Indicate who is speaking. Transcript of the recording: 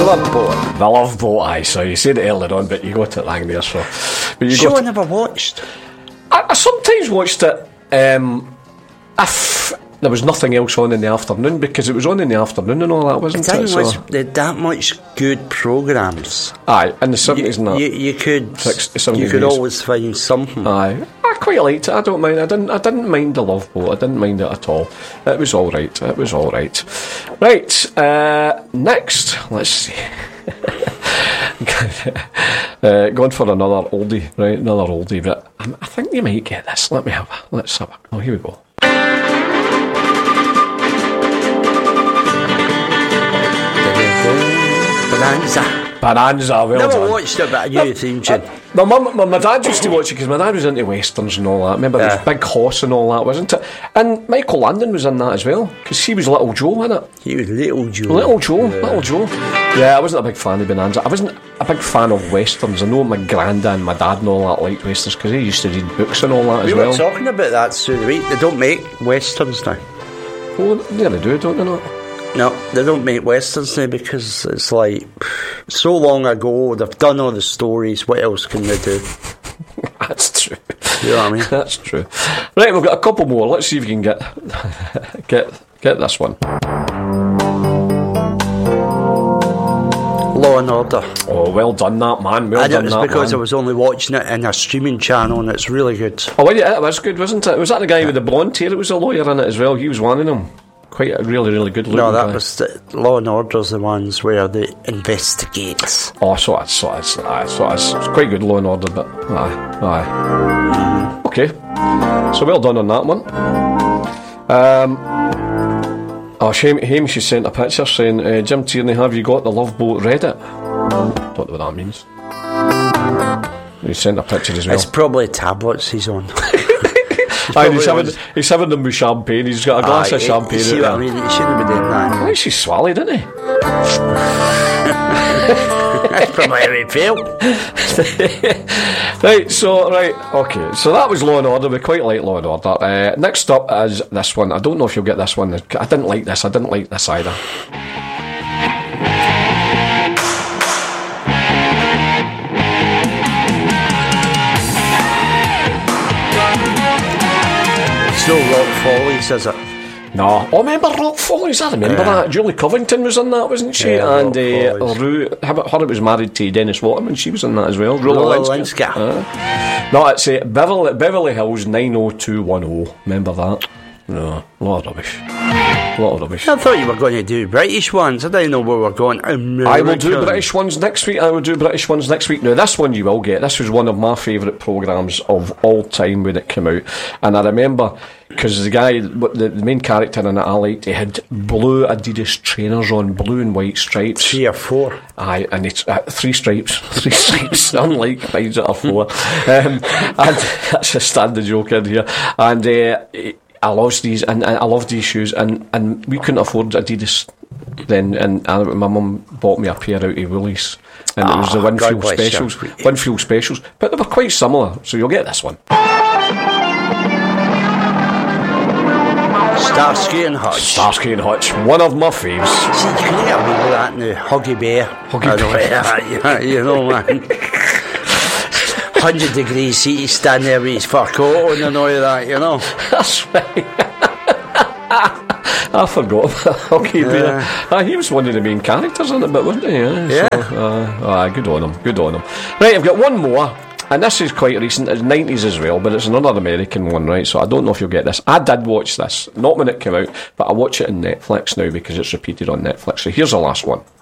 Speaker 1: Love Boat. The Love Boat, aye. So you said it earlier on, but you got it wrong there. So, but you
Speaker 2: I never watched.
Speaker 1: I sometimes watched it if there was nothing else on in the afternoon, because it was on in the afternoon and all that, wasn't it?
Speaker 2: So there that much good programmes.
Speaker 1: Aye, in the 70s and that.
Speaker 2: You could
Speaker 1: 60s,
Speaker 2: you could always find something.
Speaker 1: Aye, I quite liked it. I don't mind. I didn't mind the Love Boat. I didn't mind it at all. It was all right. It was all right. Right. Next, let's see. Going for another oldie, right? Another oldie, but I think you might get this. Let's have a. Oh, here we go. Bonanza, well
Speaker 2: never
Speaker 1: done.
Speaker 2: watched it, but I knew the theme tune.
Speaker 1: My dad used to watch it because my dad was into westerns and all that. Remember, there was Big Hoss and all that, wasn't it? And Michael Landon was in that as well, because he was Little Joe, wasn't it?
Speaker 2: He was Little Joe.
Speaker 1: Little Joe. Yeah, I wasn't a big fan of Bonanza. I wasn't a big fan of westerns. I know my granda and my dad and all that liked westerns because they used to read books and all that as well.
Speaker 2: We were talking about that through the week. They don't make westerns now.
Speaker 1: Well, yeah, they do, don't they not?
Speaker 2: No, they don't make westerns now because it's like so long ago. They've done all the stories. What else can they do?
Speaker 1: That's true.
Speaker 2: You know what I mean?
Speaker 1: That's true. Right, we've got a couple more. Let's see if we can get this one.
Speaker 2: Law and Order.
Speaker 1: Oh, well done, that man. Well done, that
Speaker 2: because
Speaker 1: man.
Speaker 2: I was only watching it in a streaming channel, and it's really good.
Speaker 1: Oh, yeah, it was good, wasn't it? Was that the guy with the blonde hair? It was a lawyer in it as well. He was one of them. Quite a really, really good looking
Speaker 2: No, that
Speaker 1: guy.
Speaker 2: was Law and Order's the ones where they investigate.
Speaker 1: Oh, so it's quite good, Law and Order, but aye. Okay, so well done on that one. Hamish has sent a picture saying, Jim Tierney, have you got the Love Boat Reddit? Don't know what that means. He sent a picture as well.
Speaker 2: It's probably tablets he's on.
Speaker 1: He's having them with champagne. He's got a glass of champagne.
Speaker 2: See what I mean? He shouldn't be doing that.
Speaker 1: I think she swallowed, didn't he?
Speaker 2: That's probably how it felt.
Speaker 1: Okay. So that was Law and Order. We quite like Law and Order. Next up is this one. I don't know if you'll get this one. I didn't like this. I didn't like this either.
Speaker 2: No Rock Follies, is it?
Speaker 1: No. Oh, remember Rock Follies? I remember that. Julie Covington was in that, wasn't she?
Speaker 2: Yeah,
Speaker 1: and Rue, her was married to Dennis Waterman. She was in that as well.
Speaker 2: Rula Lenska.
Speaker 1: No, it's Beverly Hills 90210. Remember that? No, a lot of rubbish. I
Speaker 2: thought you were going to do British ones. I didn't know where we were going.
Speaker 1: I will do British ones next week. Now, this one you will get. This was one of my favourite programmes of all time when it came out. And I remember, because the guy, the main character in it I liked, he had blue Adidas trainers on, blue and white stripes.
Speaker 2: 3 or 4.
Speaker 1: Aye, and it's 3 stripes. 3 stripes, unlike mine that are 4. And that's a standard joke in here. And I lost these, and I loved these shoes, and we couldn't afford Adidas then, and my mum bought me a pair out of Woolies, and it was the Winfield Specials, but they were quite similar, so you'll get this one.
Speaker 2: Starsky and
Speaker 1: Hutch, one of my faves.
Speaker 2: See, you can get away with that now. Huggy Bear. You know, man. 100 degrees heat, he's standing there with his fur coat on and all of that, you know.
Speaker 1: That's right. I forgot about Huggy Bear. He was one of the main characters in it, but wasn't he?
Speaker 2: Yeah.
Speaker 1: So, good on him. Right, I've got one more, and this is quite recent. It's 90s as well, but it's another American one, right? So I don't know if you'll get this. I did watch this, not when it came out, but I watch it on Netflix now because it's repeated on Netflix. So here's the last one.